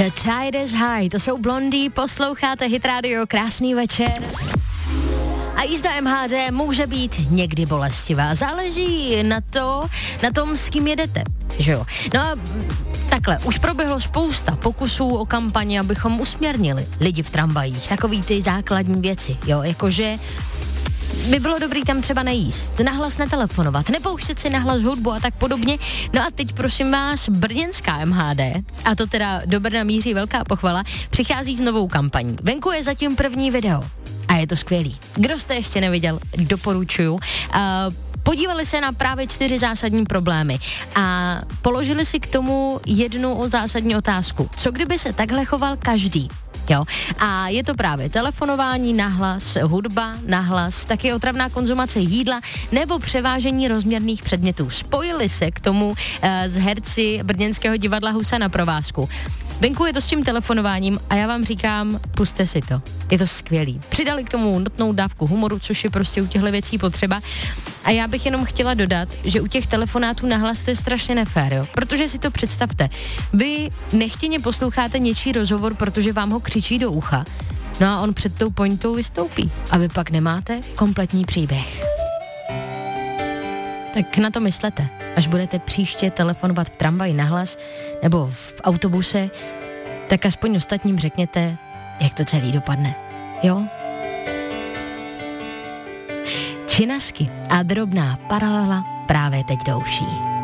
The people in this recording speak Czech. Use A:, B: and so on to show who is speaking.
A: The Tide is High, to jsou Blondie, posloucháte Hit Radio, krásný večer. A jízda MHD může být někdy bolestivá, záleží na tom, s kým jedete, že jo. No a takhle, už proběhlo spousta pokusů o kampaně, abychom usměrnili lidi v tramvajích, takový ty základní věci, jo, jakože by bylo dobrý tam třeba nejíst, nahlas netelefonovat, nepouštět si nahlas hudbu a tak podobně. No a teď prosím vás, brněnská MHD, a to teda do Brna míří velká pochvala, přichází s novou kampaní. Venku je zatím první video a je to skvělý. Kdo jste ještě neviděl, doporučuju. Podívali se na právě 4 zásadní problémy a položili si k tomu jednu zásadní otázku. Co kdyby se takhle choval každý? Jo. A je to právě telefonování nahlas, hudba nahlas, taky otravná konzumace jídla nebo převážení rozměrných předmětů. Spojili se k tomu s herci brněnského divadla Husa na provázku. Venku je to s tím telefonováním a já vám říkám, pusťte si to. Je to skvělý. Přidali k tomu notnou dávku humoru, což je prostě u těchto věcí potřeba. A já bych jenom chtěla dodat, že u těch telefonátů nahlas to je strašně nefér, jo? Protože si to představte. Vy nechtěně posloucháte něčí rozhovor, protože vám ho křičí do ucha. No a on před tou pointou vystoupí. A vy pak nemáte kompletní příběh. Tak na to myslete, až budete příště telefonovat v tramvaji nahlas nebo v autobuse, tak aspoň ostatním řekněte, jak to celý dopadne. Jo? Činasky a drobná paralela právě teď douší.